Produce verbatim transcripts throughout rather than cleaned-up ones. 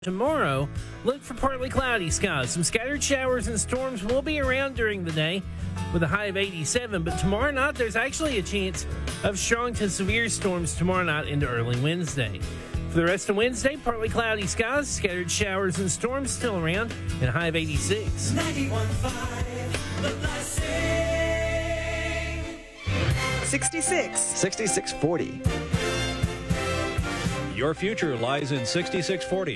Tomorrow, look for partly cloudy skies. Some scattered showers and storms will be around during the day with a high of eighty-seven. But tomorrow night, there's actually a chance of strong to severe storms tomorrow night into early Wednesday. For the rest of Wednesday, partly cloudy skies, scattered showers and storms still around, and a high of eighty-six. ninety-one point five, The Blessing. sixty-six. sixty-six forty. Your future lies in sixty-six forty.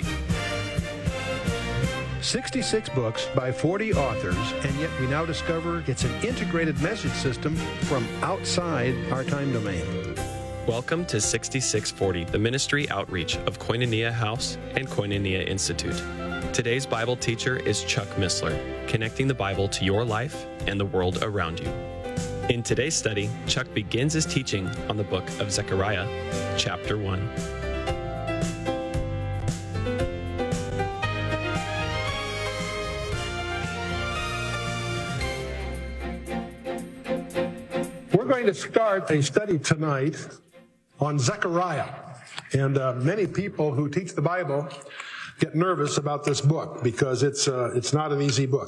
sixty-six books by forty authors, and yet we now discover it's an integrated message system from outside our time domain. Welcome to sixty-six forty, the ministry outreach of Koinonia House and Koinonia Institute. Today's Bible teacher is Chuck Missler, connecting the Bible to your life and the world around you. In today's study, Chuck begins his teaching on the book of Zechariah, chapter one. We're going to start a study tonight on Zechariah. And uh, many people who teach the Bible get nervous about this book because it's uh, it's not an easy book.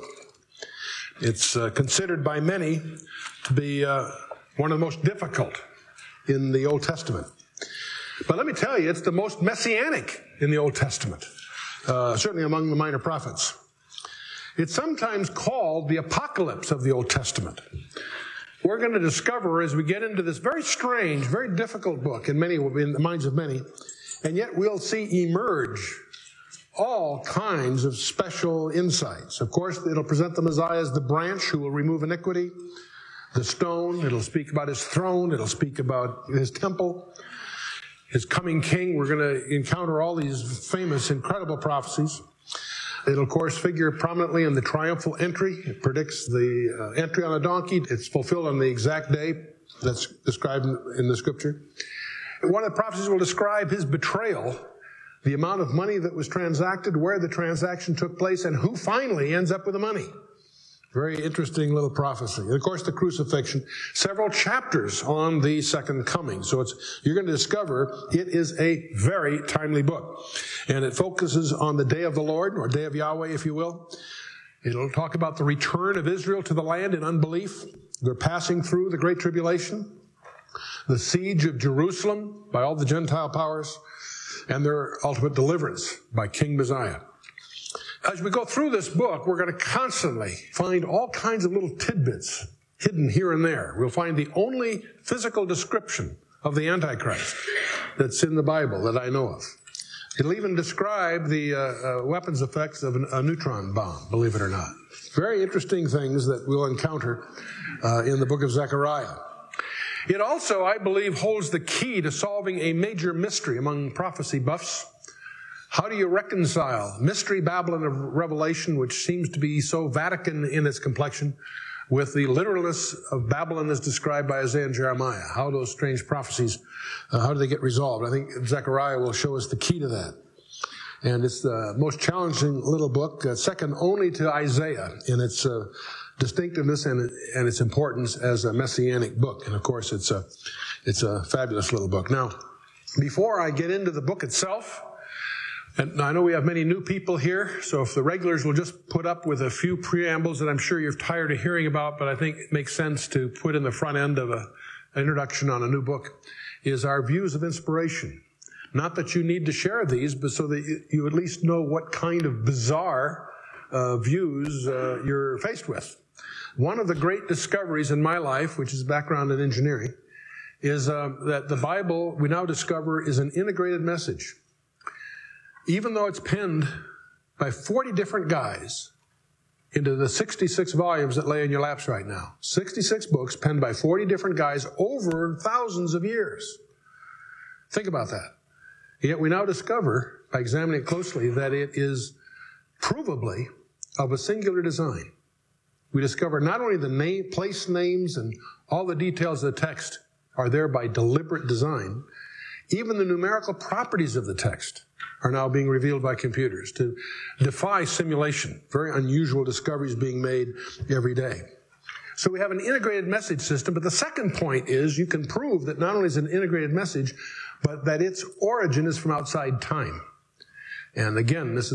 It's uh, considered by many to be uh, one of the most difficult in the Old Testament. But let me tell you, it's the most messianic in the Old Testament, uh, certainly among the minor prophets. It's sometimes called the apocalypse of the Old Testament. We're going to discover as we get into this very strange, very difficult book in many, in the minds of many, and yet we'll see emerge all kinds of special insights. Of course, it'll present the Messiah as the branch who will remove iniquity, the stone. It'll speak about his throne. It'll speak about his temple, his coming king. We're going to encounter all these famous, incredible prophecies. It'll, of course, figure prominently in the triumphal entry. It predicts the uh, entry on a donkey. It's fulfilled on the exact day that's described in the scripture. One of the prophecies will describe his betrayal, the amount of money that was transacted, where the transaction took place, and who finally ends up with the money. Very interesting little prophecy. And, of course, the crucifixion. Several chapters on the second coming. So it's you're going to discover it is a very timely book. And it focuses on the day of the Lord, or day of Yahweh, if you will. It'll talk about the return of Israel to the land in unbelief. They're passing through the Great Tribulation, the siege of Jerusalem by all the Gentile powers, and their ultimate deliverance by King Messiah. As we go through this book, we're going to constantly find all kinds of little tidbits hidden here and there. We'll find the only physical description of the Antichrist that's in the Bible that I know of. It'll even describe the uh, uh, weapons effects of an, a neutron bomb, believe it or not. Very interesting things that we'll encounter uh, in the book of Zechariah. It also, I believe, holds the key to solving a major mystery among prophecy buffs. How do you reconcile Mystery Babylon of Revelation, which seems to be so Vatican in its complexion, with the literalness of Babylon as described by Isaiah and Jeremiah? How those strange prophecies, uh, how do they get resolved? I think Zechariah will show us the key to that. And it's the most challenging little book, uh, second only to Isaiah in its uh, distinctiveness and, and its importance as a messianic book. And of course, it's a, it's a fabulous little book. Now, before I get into the book itself, and I know we have many new people here, so if the regulars will just put up with a few preambles that I'm sure you're tired of hearing about, but I think it makes sense to put in the front end of a, an introduction on a new book, is our views of inspiration. Not that you need to share these, but so that you at least know what kind of bizarre uh, views uh, you're faced with. One of the great discoveries in my life, which is background in engineering, is uh, that the Bible, we now discover, is an integrated message. Even though it's penned by forty different guys into the sixty-six volumes that lay in your laps right now. sixty-six books penned by forty different guys over thousands of years. Think about that. Yet we now discover, by examining it closely, that it is provably of a singular design. We discover not only the name, place names and all the details of the text are there by deliberate design, even the numerical properties of the text are now being revealed by computers to defy simulation. Very unusual discoveries being made every day. So we have an integrated message system, but the second point is you can prove that not only is it an integrated message, but that its origin is from outside time. And again, this is